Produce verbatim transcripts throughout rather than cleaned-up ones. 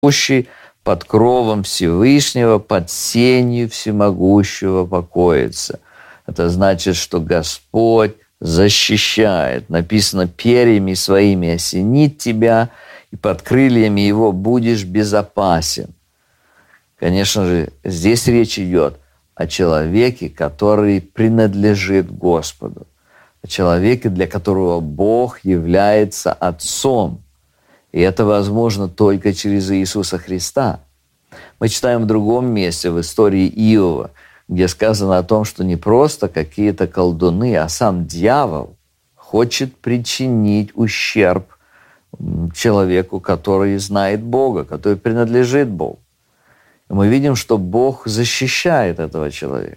живущий под кровом Всевышнего, под сенью всемогущего покоится. Это значит, что Господь защищает. Написано, перьями своими осенит тебя, и под крыльями Его будешь безопасен. Конечно же, здесь речь идет о человеке, который принадлежит Господу, о человеке, для которого Бог является Отцом. И это возможно только через Иисуса Христа. Мы читаем в другом месте, в истории Иова, где сказано о том, что не просто какие-то колдуны, а сам дьявол хочет причинить ущерб человеку, который знает Бога, который принадлежит Богу. И мы видим, что Бог защищает этого человека.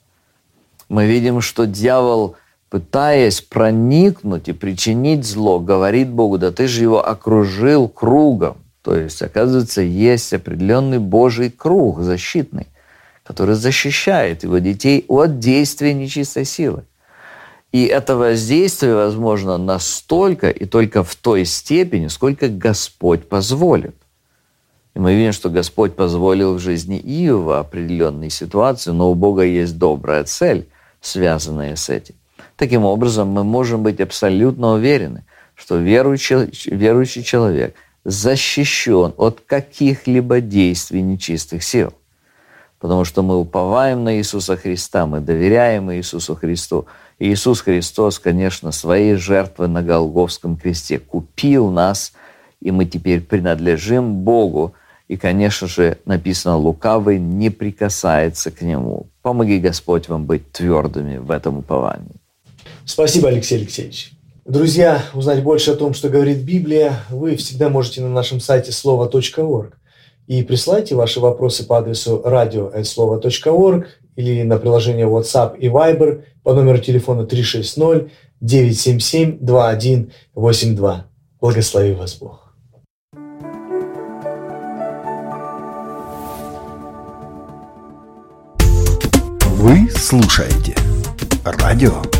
Мы видим, что дьявол, пытаясь проникнуть и причинить зло, говорит Богу: да ты же его окружил кругом. То есть, оказывается, есть определенный Божий круг защитный, который защищает его детей от действия нечистой силы. И это воздействие возможно настолько и только в той степени, сколько Господь позволит. И мы видим, что Господь позволил в жизни Иова определенные ситуации, но у Бога есть добрая цель, связанная с этим. Таким образом, мы можем быть абсолютно уверены, что верующий, верующий человек защищен от каких-либо действий нечистых сил. Потому что мы уповаем на Иисуса Христа, мы доверяем Иисусу Христу. И Иисус Христос, конечно, своей жертвой на Голгофском кресте купил нас, и мы теперь принадлежим Богу. И, конечно же, написано, лукавый не прикасается к Нему. Помоги, Господь, вам быть твердыми в этом уповании. Спасибо, Алексей Алексеевич. Друзья, узнать больше о том, что говорит Библия, вы всегда можете на нашем сайте слово точка орг. И присылайте ваши вопросы по адресу радио эт слова точка орг или на приложение WhatsApp и Viber по номеру телефона три шесть ноль девять семь семь два один восемь два. Благослови вас Бог. Вы слушаете радио